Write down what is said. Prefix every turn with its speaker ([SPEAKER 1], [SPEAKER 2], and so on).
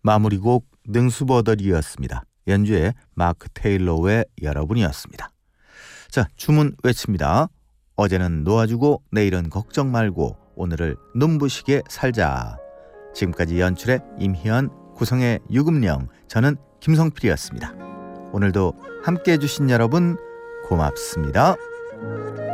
[SPEAKER 1] 마무리곡 능수버더리였습니다. 연주의 마크 테일러의 여러분이었습니다. 자, 주문 외칩니다. 어제는 놓아주고 내일은 걱정 말고 오늘을 눈부시게 살자. 지금까지 연출의 임희연, 구성의 유금령, 저는 김성필이었습니다. 오늘도 함께해 주신 여러분 고맙습니다.